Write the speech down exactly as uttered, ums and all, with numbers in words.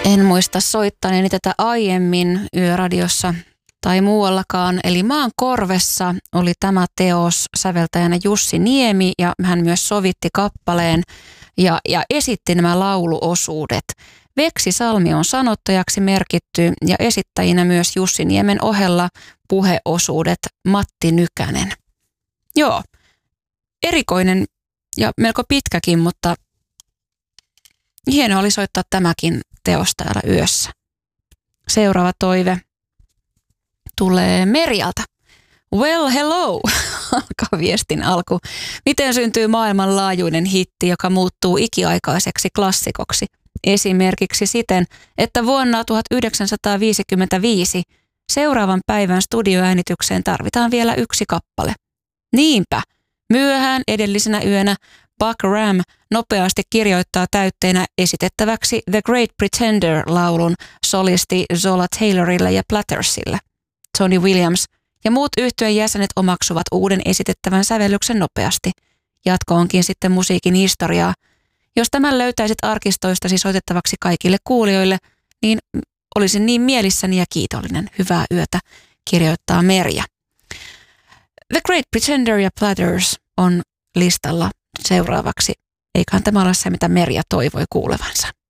En muista soittaneeni tätä aiemmin Yöradiossa tai muuallakaan. Eli Maan korvessa oli tämä teos, säveltäjänä Jussi Niemi, ja hän myös sovitti kappaleen ja, ja esitti nämä lauluosuudet. Veksi Salmi on sanottajaksi merkitty ja esittäjinä myös Jussi Niemen ohella puheosuudet Matti Nykänen. Joo, erikoinen ja melko pitkäkin, mutta hienoa oli soittaa tämäkin teos täällä yössä. Seuraava toive tulee Merjalta. Well, hello, alkaa viestin alku. Miten syntyy maailmanlaajuinen hitti, joka muuttuu ikiaikaiseksi klassikoksi? Esimerkiksi siten, että vuonna tuhatyhdeksänsataaviisikymmentäviisi seuraavan päivän studioäänitykseen tarvitaan vielä yksi kappale. Niinpä, myöhään edellisenä yönä Buck Ram nopeasti kirjoittaa täytteenä esitettäväksi The Great Pretender-laulun solisti Zola Taylorille ja Plattersille. Tony Williams ja muut yhtyeen jäsenet omaksuvat uuden esitettävän sävellyksen nopeasti. Jatko onkin sitten musiikin historiaa. Jos tämän löytäisit arkistoistasi soitettavaksi kaikille kuulijoille, niin olisin niin mielissäni ja kiitollinen. Hyvää yötä, kirjoittaa Merja. The Great Pretender ja Platters on listalla seuraavaksi. Eiköhän tämä ole se, mitä Merja toivoi kuulevansa.